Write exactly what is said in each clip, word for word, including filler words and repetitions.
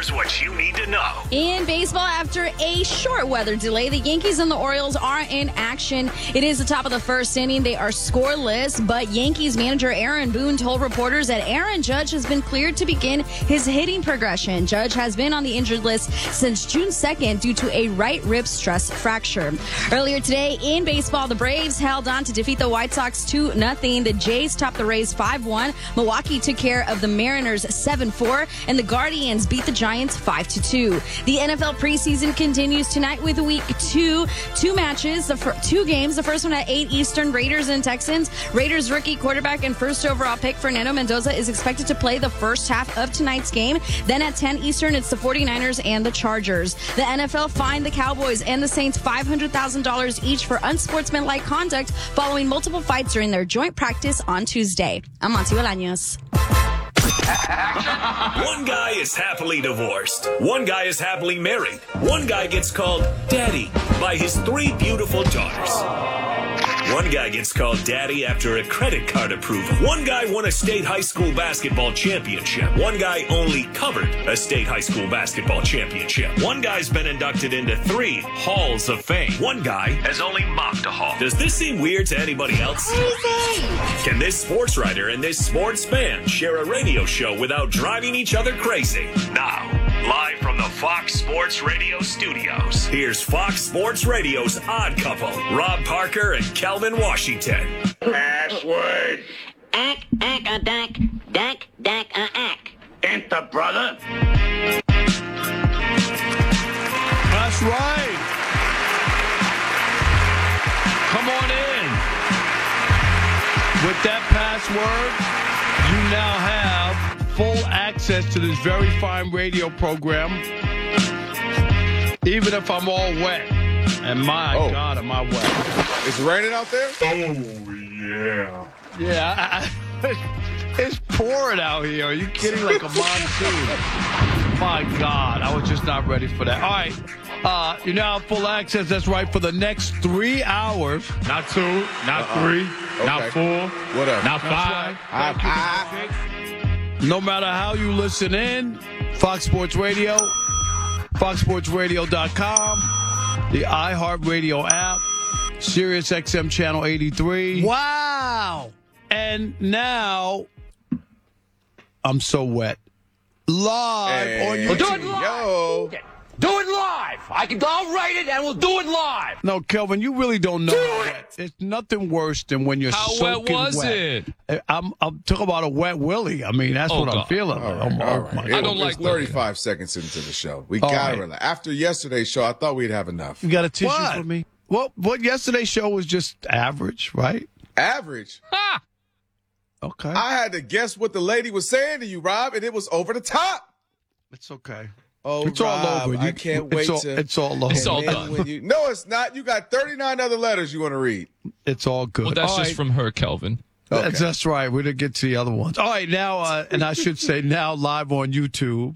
Here's what you need to know. In baseball, after a short weather delay, the Yankees and the Orioles are in action. It is the top of the first inning. They are scoreless, but Yankees manager Aaron Boone told reporters that Aaron Judge has been cleared to begin his hitting progression. Judge has been on the injured list since June second due to a right rib stress fracture. Earlier today in baseball, the Braves held on to defeat the White Sox two nothing. The Jays topped the Rays five one. Milwaukee took care of the Mariners seven four, and the Guardians beat the Giants five to two. The N F L preseason continues tonight with week two. Two matches, the fir- two games. The first one at eight Eastern, Raiders and Texans. Raiders rookie quarterback and first overall pick Fernando Mendoza is expected to play the first half of tonight's game. Then at ten Eastern, it's the forty-niners and the Chargers. The N F L fined the Cowboys and the Saints five hundred thousand dollars each for unsportsmanlike conduct following multiple fights during their joint practice on Tuesday. I'm Monty Bolaños. One guy is happily divorced. One guy is happily married. One guy gets called Daddy by his three beautiful daughters. One guy gets called Daddy after a credit card approval. One guy won a state high school basketball championship. One guy only covered a state high school basketball championship. One guy's been inducted into three halls of fame. One guy has only mopped a hall. Does this seem weird to anybody else? Can this sports writer and this sports fan share a radio show without driving each other crazy? Now, live from the Fox Sports Radio studios, here's Fox Sports Radio's Odd Couple, Rob Parker and Kelvin Washington. Password. Ack, ack, a dack, dack, dack, a ack. Enter, brother. That's right. Come on in. With that password, you now have full access to this very fine radio program, even if I'm all wet. And my oh. God, am I wet. Is it raining out there? Oh, yeah. Yeah, I, I, it's pouring out here. Are you kidding? Like a monsoon. My God, I was just not ready for that. All right, uh, you now have full access. That's right, for the next three hours. Not two, not Uh-uh. three, Okay. not four, Whatever. not five. Right. I, I, No matter how you listen in, Fox Sports Radio, fox sports radio dot com, the iHeartRadio app, Sirius X M Channel eighty-three. Wow. And now, I'm so wet. Live Hey, on We'll YouTube. do it live. yo. Do it live. I can. I'll write it and we'll do it live. No, Kelvin, you really don't know. Do it. It's nothing worse than when you're How soaking wet was wet. it? I'm, I'm talking about a wet willy. I mean, that's Oh, what I'm God. feeling. All Oh, right, my- all oh, right. my It- God. I don't like It's thirty-five seconds into the show. We All got to right. relax. After yesterday's show, I thought we'd have enough. You got a tissue What? for me? Well, what yesterday's show was just average, right? Average. Ha! Okay. I had to guess what the lady was saying to you, Rob, and it was over the top. It's okay. Oh, It's Rob, all over. You, I can't it's wait all, to. It's all over. It's all and then done. when you- no, it's not. You got thirty-nine other letters you want to read. It's all good. Well, that's All just right. from her, Kelvin. Okay. That's, that's right. We're going to get to the other ones. All right, now, uh, and I should say now live on YouTube.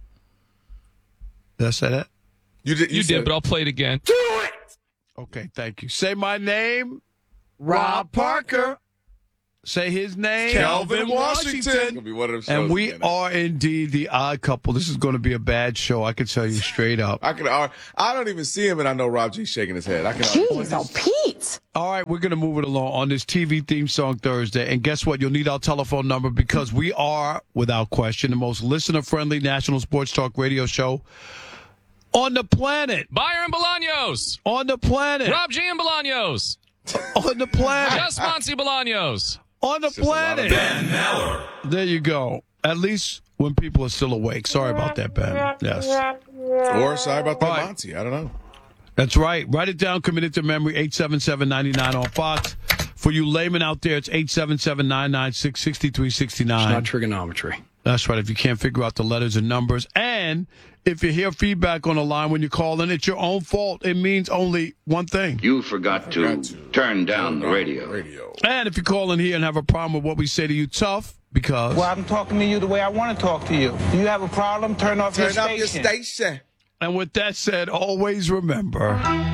Did I say that? You did. You, You said did, but I'll play it again. Okay, thank you. Say my name, Rob Parker. Say his name, Kelvin Washington. It's gonna be one of them shows And we again. are indeed the odd couple. This is going to be a bad show. I can tell you straight up. I can. I, I don't even see him, and I know Rob G's shaking his head. I can. Jeez, oh, Pete. All right, we're going to move it along on this T V theme song Thursday. And guess what? You'll need our telephone number because we are, without question, the most listener-friendly national sports talk radio show on the planet. Byron Bolaños. On the planet. Rob G. and Bolaños. On the planet. Just Monty Bolaños. On the Just a lot of planet. Ben Maller. There you go. At least when people are still awake. Sorry about that, Ben. Yes. Or sorry about that, All right. Monty. I don't know. That's right. Write it down. Commit it to memory. eight seven seven, nine nine on Fox. For you laymen out there, it's eight seven seven, nine nine six, six three six nine. It's not trigonometry. That's right. If you can't figure out the letters and numbers. And if you hear feedback on the line when you call in, it's your own fault. It means only one thing. You forgot to, Forgot to turn down the radio. Radio. And if you call in here and have a problem with what we say to you, tough, because... Well, I'm talking to you the way I want to talk to you. Do you have a problem? Turn off Turn your up your station. station. And with that said, always remember...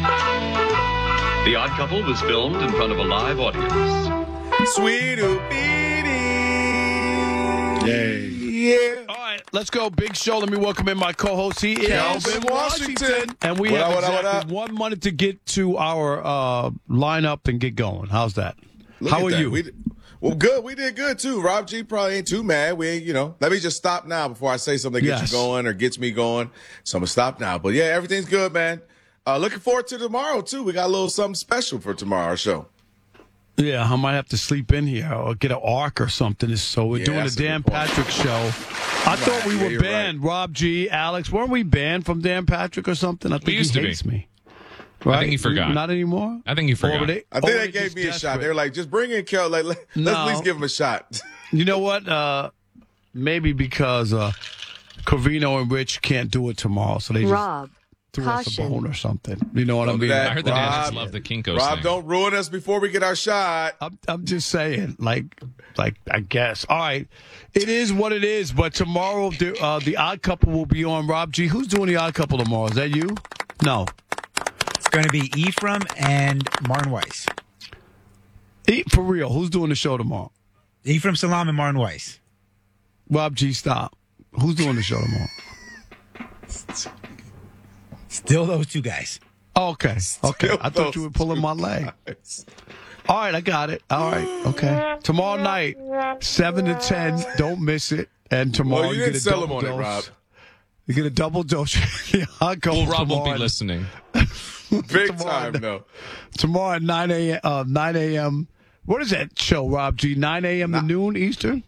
The Odd Couple was filmed in front of a live audience. Sweet Oopity. Yay. Yeah. All right, let's go. Big show. Let me welcome in my co-host. He is Kelvin Washington. And we What have up, what up, exactly what up? one minute to get to our uh, lineup and get going. How's that? Look How at are that. you? We, well, good. We did good, too. Rob G probably ain't too mad. We ain't, you know, let me just stop now before I say something that gets Yes. you going or gets me going. So I'm going to stop now. But, yeah, everything's good, man. Uh, looking forward to tomorrow, too. We got a little something special for tomorrow's show. Yeah, I might have to sleep in here or get an arc or something. So we're Yeah, doing a that's a Dan good point. Patrick show. I thought we yeah, were you're banned. Rob G, Alex, weren't we banned from Dan Patrick or something? I think used he to be. hates me. Right? think he forgot. Not anymore? I think he forgot. Or were they- I think or they were gave just me a shot. desperate? They were like, just bring in Kel. Like, let, let's No. at least give him a shot. You know what? Uh, maybe because uh, Covino and Rich can't do it tomorrow, so they just Rob, threw us a caution. bone or something. You know what I Don't do mean? that. I heard the Rob, dancers love the Kinko's Rob, thing. don't ruin us before we get our shot. I'm, I'm just saying, like, like I guess. All right, it is what it is. But tomorrow, the, uh, the Odd Couple will be on. Rob G, who's doing the Odd Couple tomorrow? Is that you? No, It's going to be Ephraim and Martin Weiss. E- for real. Who's doing the show tomorrow? Ephraim Salam and Martin Weiss. Rob G, stop. Who's doing the show tomorrow? Still those two guys. Oh, okay, okay. Still I thought you those were pulling my leg. All right, I got it. All right, okay. Tomorrow night, seven to ten. Don't miss it. And tomorrow Well, you you didn't get a sell him double on it, dose. Rob. You get a double dose. Yeah, I'll go Well, Rob won't be tomorrow. listening. Big Tomorrow. time, though. Tomorrow at nine a.m. Uh, nine a.m. What is that show, Rob G? nine a.m. to noon Eastern?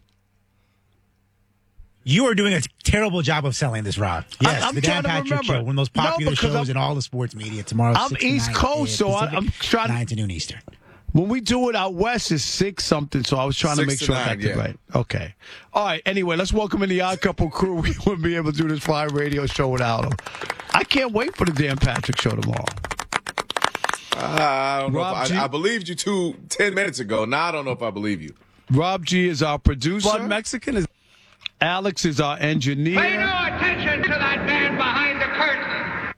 You are doing a terrible job of selling this, Rob. Yes, I'm the trying Dan to Patrick remember. Show, one of those No, popular because shows I'm- in all the sports media. Tomorrow, I'm six to East nine Coast, so I- Pacific, I'm trying- nine to noon Eastern. When we do it out west, it's six something, so I was trying to Six make to sure I nine, got it yeah. right. Okay. All right. Anyway, let's welcome in the Odd Couple crew. We wouldn't be able to do this fine radio show without them. I can't wait for the Dan Patrick show tomorrow. Uh, I don't know. Rob If G- I, I believed you two ten minutes ago. Now I don't know if I believe you. Rob G is our producer. Blood Mexican is. Alex is our engineer. Pay no attention to that man behind the curtain.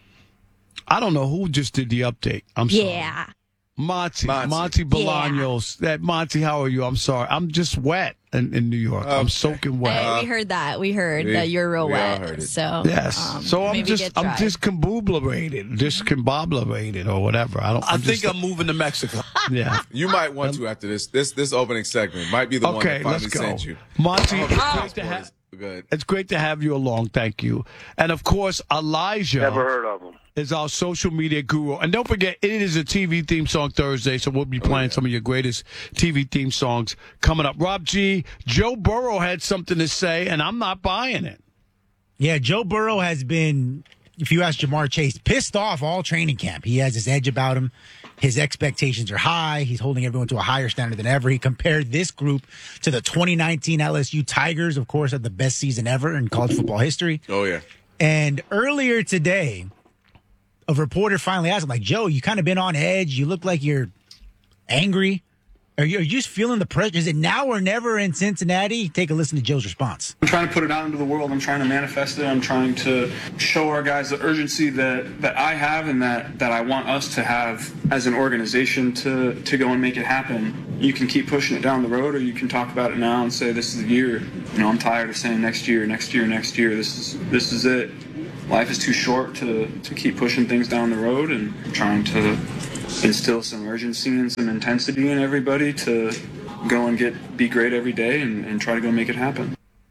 I don't know who just did the update. I'm sorry. Yeah. Monty, Monty. Monty Bolaños. That Monty, how are you? I'm sorry. I'm just wet in, in New York. I'm Okay. soaking wet. Hey, we heard that. We heard we- that you're real we all wet. heard it. So Yes. um, so I'm maybe just get I'm tried. discombobulated, discombobulated or whatever. I don't. I I'm think just, I'm moving to Mexico. yeah. You might want to after this. This this opening segment might be the one Okay, that finally let's go. sent you. Monty, Oh, it's, the great to ha- is good. it's great to have you along. Thank you. And of course, Elijah Never heard of him. is our social media guru. And don't forget, it is a T V theme song Thursday, so we'll be playing some of your greatest T V theme songs coming up. Rob G, Joe Burrow had something to say, and I'm not buying it. Yeah, Joe Burrow has been, if you ask Jamar Chase, pissed off all training camp. He has this edge about him. His expectations are high. He's holding everyone to a higher standard than ever. He compared this group to the twenty nineteen L S U Tigers, of course, had the best season ever in college football history. Oh yeah. And earlier today, a reporter finally asked him, like, Joe, you kind of been on edge. You look like you're angry. Are you, are you just feeling the pressure? Is it now or never in Cincinnati? Take a listen to Joe's response. I'm trying to put it out into the world. I'm trying to manifest it. I'm trying to show our guys the urgency that, that I have and that, that I want us to have as an organization to, to go and make it happen. You can keep pushing it down the road, or you can talk about it now and say this is the year. You know, I'm tired of saying next year, next year, next year. This is this is it. Life is too short to, to keep pushing things down the road, and trying to instill some urgency and some intensity in everybody to go and get be great every day and, and try to go make it happen.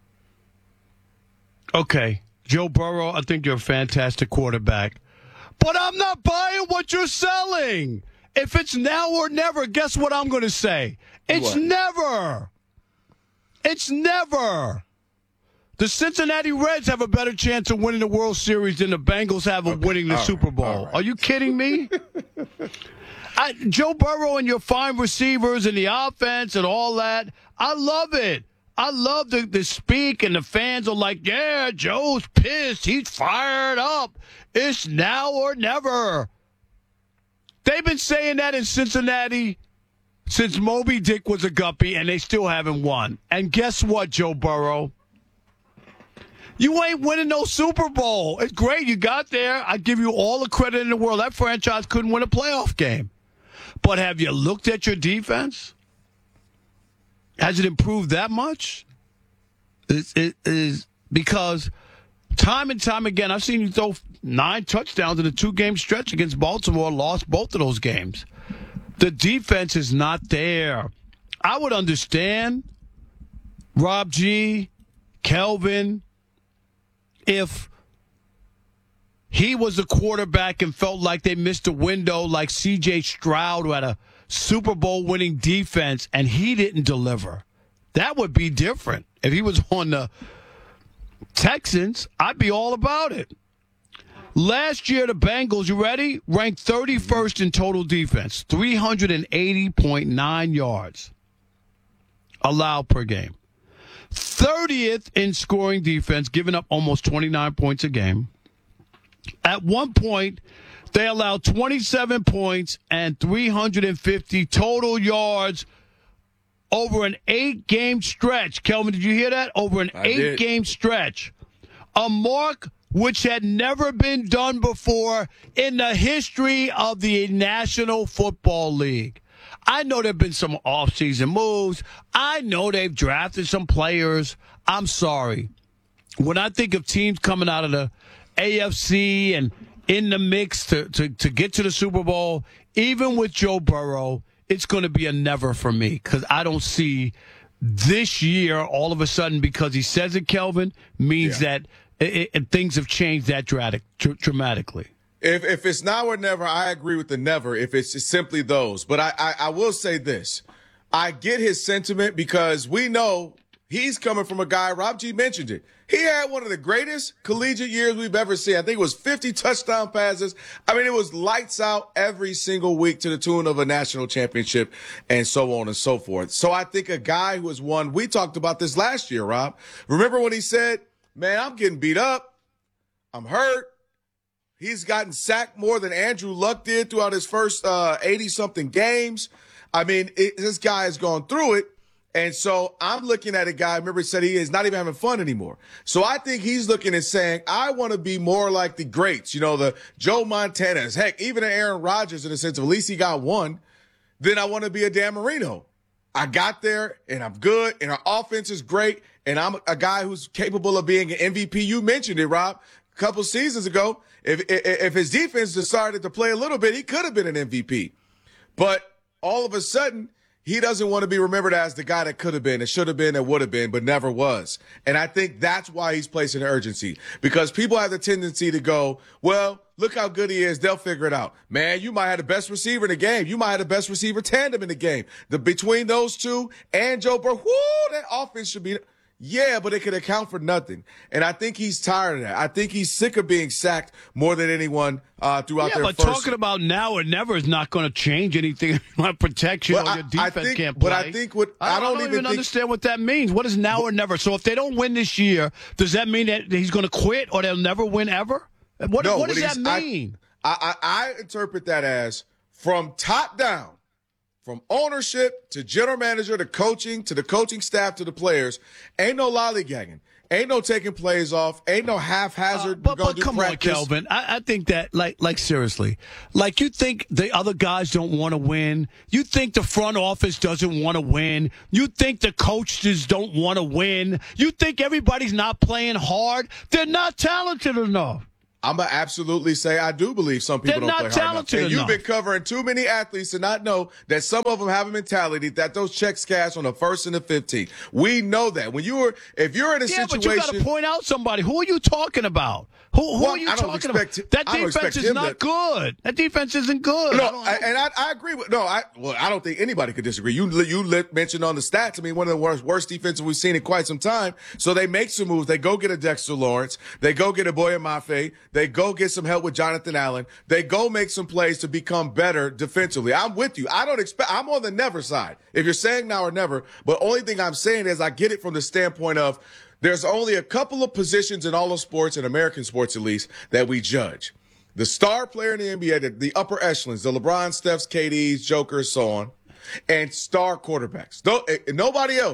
Okay. Joe Burrow, I think you're a fantastic quarterback. But I'm not buying what you're selling. If it's now or never, guess what I'm going to say? It's What? never. It's never. The Cincinnati Reds have a better chance of winning the World Series than the Bengals have of winning the all right, Super Bowl. all right. Are you kidding me? I, Joe Burrow and your fine receivers and the offense and all that, I love it. I love the, the speak, and the fans are like, yeah, Joe's pissed. He's fired up. It's now or never. They've been saying that in Cincinnati since Moby Dick was a guppy, and they still haven't won. And guess what, Joe Burrow? You ain't winning no Super Bowl. It's great. You got there. I give you all the credit in the world. That franchise couldn't win a playoff game. But have you looked at your defense? Has it improved that much? Is, is, because time and time again, I've seen you throw nine touchdowns in a two-game stretch against Baltimore, lost both of those games. The defense is not there. I would understand Rob G, Kelvin, if he was the quarterback and felt like they missed a window like C J Stroud, who had a Super Bowl winning defense, and he didn't deliver. That would be different. If he was on the Texans, I'd be all about it. Last year, the Bengals, you ready? Ranked thirty-first in total defense, three eighty point nine yards allowed per game. thirtieth in scoring defense, giving up almost twenty-nine points a game. At one point, they allowed twenty-seven points and three hundred fifty total yards over an eight-game stretch. Kelvin, did you hear that? Over an eight-game stretch. A mark which had never been done before in the history of the National Football League. I know there have been some offseason moves. I know they've drafted some players. I'm sorry. When I think of teams coming out of the A F C and in the mix to, to, to get to the Super Bowl, even with Joe Burrow, it's going to be a never for me because I don't see this year all of a sudden, because he says it, Kelvin, means yeah. that it, it, things have changed that dramatic, dr- dramatically. If if it's now or never, I agree with the never if it's simply those. But I, I, I will say this. I get his sentiment because we know he's coming from a guy, Rob G mentioned it. He had one of the greatest collegiate years we've ever seen. I think it was fifty touchdown passes. I mean, it was lights out every single week to the tune of a national championship and so on and so forth. So I think a guy who has won, we talked about this last year, Rob. Remember when he said, man, I'm getting beat up. I'm hurt. He's gotten sacked more than Andrew Luck did throughout his first uh, eighty-something games. I mean, it, this guy has gone through it. And so I'm looking at a guy, remember he said he is not even having fun anymore. So I think he's looking and saying, I want to be more like the greats, you know, the Joe Montanas, heck, even Aaron Rodgers in the sense of at least he got one. Then I want to be a Dan Marino. I got there and I'm good and our offense is great. And I'm a guy who's capable of being an M V P. You mentioned it, Rob, a couple seasons ago. If, if, if his defense decided to play a little bit, he could have been an M V P. But all of a sudden, he doesn't want to be remembered as the guy that could have been, that should have been, that would have been, but never was. And I think that's why he's placing urgency, because people have the tendency to go, well, look how good he is. They'll figure it out. Man, you might have the best receiver in the game. You might have the best receiver tandem in the game. The between those two and Joe Burrow, whoo, that offense should be – yeah, but it could account for nothing. And I think he's tired of that. I think he's sick of being sacked more than anyone uh, throughout yeah, their but first. Talking about now or never is not going to change anything on protection but or I, your defense I think, can't play. But I think what I don't, I don't, I don't even, even think, understand what that means. What is now or never? So if they don't win this year, does that mean that he's going to quit or they'll never win ever? What, no, what does what that mean? I, I, I interpret that as from top down. From ownership to general manager to coaching to the coaching staff to the players, ain't no lollygagging. Ain't no taking plays off. Ain't no haphazard. Uh, but but do come practice. on, Kelvin. I, I think that, like, like seriously, like you think the other guys don't want to win. You think the front office doesn't want to win. You think the coaches don't want to win. You think everybody's not playing hard. They're not talented enough. I'm going to absolutely say I do believe some people They're don't not play hard enough. And enough. you've been covering too many athletes to not know that some of them have a mentality that those checks cash on the first and the fifteenth. We know that. When you were, if you're in a yeah, situation. but you got to point out somebody. Who are you talking about? Who, who well, are you I don't talking expect, about? That I don't defense expect is him not to, good. That defense isn't good. No, I don't, I don't, and I, I agree with, no, I, well, I don't think anybody could disagree. You, you mentioned on the stats, I mean, one of the worst, worst defenses we've seen in quite some time. So they make some moves. They go get a Dexter Lawrence. They go get a Boya Mafe. They go get some help with Jonathan Allen. They go make some plays to become better defensively. I'm with you. I don't expect, I'm on the never side. If you're saying now or never, but only thing I'm saying is I get it from the standpoint of there's only a couple of positions in all of sports, in American sports at least, that we judge. The star player in the N B A, the, the upper echelons, the LeBron, Stephs, K Ds, Jokers, so on, and star quarterbacks. No, nobody else.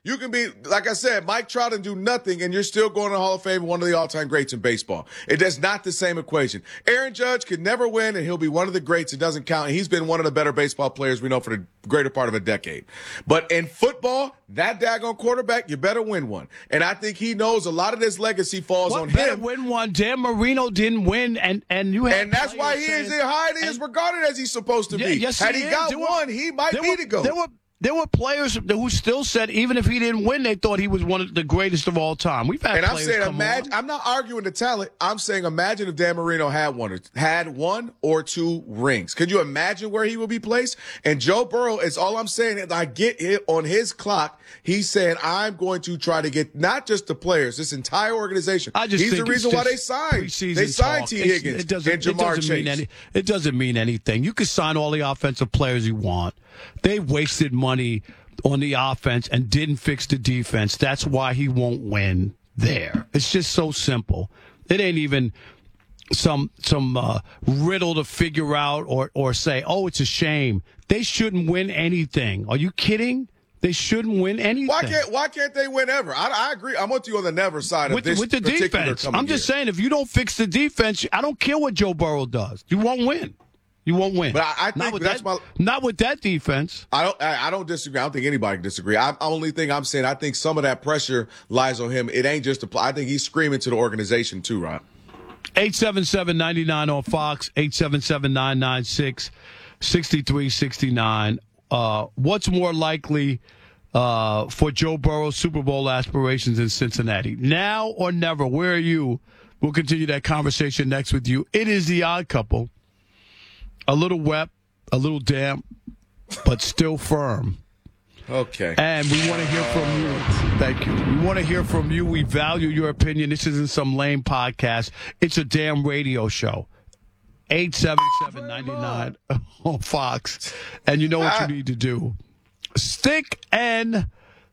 You can be, like I said, Mike Trout and do nothing, and you're still going to the Hall of Fame, one of the all-time greats in baseball. It is not the same equation. Aaron Judge could never win, and he'll be one of the greats. It doesn't count. And he's been one of the better baseball players we know for the greater part of a decade. But in football, that daggone quarterback, you better win one. And I think he knows a lot of this legacy falls what on better him. Win one. Dan Marino didn't win, and and you. And that's why he is as high as he is regarded as he's supposed to yeah, be. Yes, Had he, he is. got there one, were, he might be were, to go. There were there were players who still said even if he didn't win, they thought he was one of the greatest of all time. We've had and I'm players saying, come imagine. on. I'm not arguing the talent. I'm saying, imagine if Dan Marino had one, or, had one or two rings. Could you imagine where he would be placed? And Joe Burrow is all I'm saying. Is I get it on his clock. He's saying, I'm going to try to get not just the players, this entire organization. I just He's think the reason it's why they just signed. preseason They signed talk. T. It's- Higgins it doesn't, and it Jamar doesn't mean Chase. any, it doesn't mean anything. You can sign all the offensive players you want. They wasted money on the offense and didn't fix the defense. That's why he won't win there. It's just so simple. It ain't even some some uh, riddle to figure out or or say, oh, it's a shame. They shouldn't win anything. Are you kidding? They shouldn't win anything. Why can't Why can't they win ever? I, I agree. I'm with you on the never side of with, this with the particular defense? coming I'm just year. saying, if you don't fix the defense, I don't care what Joe Burrow does. You won't win. You won't win. But I, I think not with that's that, my. Not with that defense. I don't. I, I don't disagree. I don't think anybody can disagree. I only thing I'm saying, I think some of that pressure lies on him. It ain't just a. I think he's screaming to the organization too, Ron. eight seven seven, nine nine on Fox. eight seven seven, nine nine six, six three six nine. Uh, what's more likely uh, for Joe Burrow's Super Bowl aspirations in Cincinnati? Now or never? Where are you? We'll continue that conversation next with you. It is the Odd Couple. A little wet, a little damp, but still firm. Okay. And we want to hear from you. Thank you. We want to hear from you. We value your opinion. This isn't some lame podcast. It's a damn radio show. eight seven seven, nine nine on Fox. And you know what you need to do. Stick and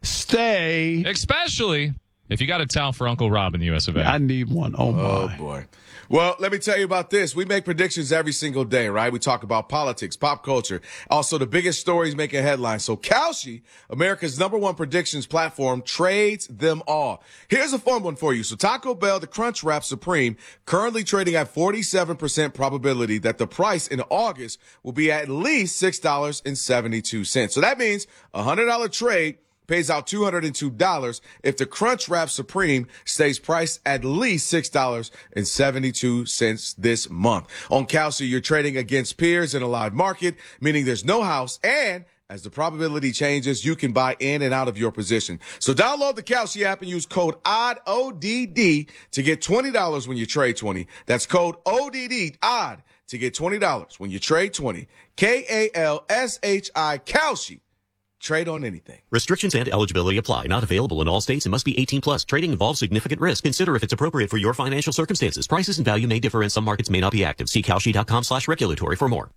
stay. Especially if you got a towel for Uncle Rob in the U S of A. I need one. Oh, my. Oh, boy. Well, let me tell you about this. We make predictions every single day, right? We talk about politics, pop culture, also the biggest stories making headlines. So Kalshi, America's number one predictions platform, trades them all. Here's a fun one for you. So Taco Bell, the Crunchwrap Supreme, currently trading at forty-seven percent probability that the price in August will be at least six dollars and seventy-two cents. So that means a one hundred dollars trade pays out two hundred two dollars if the Crunchwrap Supreme stays priced at least six dollars and seventy-two cents this month. On Kalshi, you're trading against peers in a live market, meaning there's no house, and as the probability changes, you can buy in and out of your position. So download the Kalshi app and use code O D D, O D D, to get twenty dollars when you trade twenty. That's code O D D, O D D, to get twenty dollars when you trade twenty. K A L S H I, Kalshi. Trade on anything. Restrictions and eligibility apply. Not available in all states and must be eighteen plus. Trading involves significant risk. Consider if it's appropriate for your financial circumstances. Prices and value may differ and some markets may not be active. See Kalshi.com slash regulatory for more.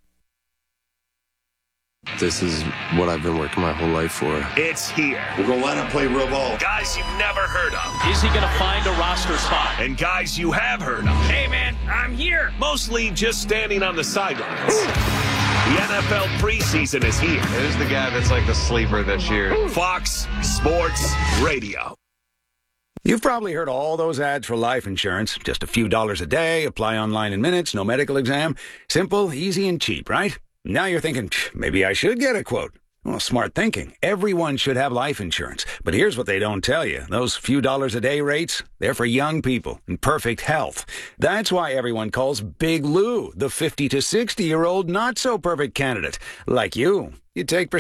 This is what I've been working my whole life for. It's here. We're going to let him play real ball. Guys you've never heard of. Is he going to find a roster spot? And guys you have heard of. Hey, man, I'm here. Mostly just standing on the sidelines. The N F L preseason is here. Who's the guy that's like the sleeper this year? Fox Sports Radio. You've probably heard all those ads for life insurance. Just a few dollars a day, apply online in minutes, no medical exam. Simple, easy, and cheap, right? Now you're thinking, maybe I should get a quote. Well, smart thinking. Everyone should have life insurance. But here's what they don't tell you. Those few dollars a day rates, they're for young people in perfect health. That's why everyone calls Big Lou the fifty to sixty-year-old not-so-perfect candidate. Like you. You take